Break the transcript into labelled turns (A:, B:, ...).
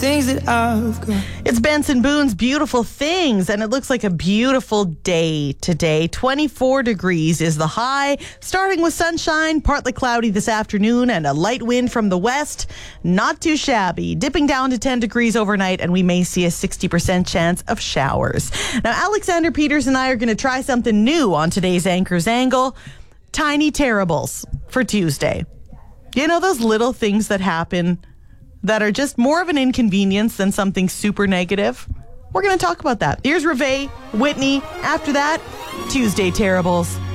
A: things that I've got.
B: It's Benson Boone's Beautiful Things, and it looks like a beautiful day today. 24 degrees is the high, starting with sunshine, partly cloudy this afternoon, and a light wind from the west. Not too shabby. Dipping down to 10 degrees overnight, and we may see a 60% chance of showers. Now, Alexander Peters and I are going to try something new on today's Anchor's Angle. Tiny terribles for Tuesday. You know those little things that happen that are just more of an inconvenience than something super negative? We're going to talk about that. Here's Reve, Whitney. After that, Tuesday Terribles.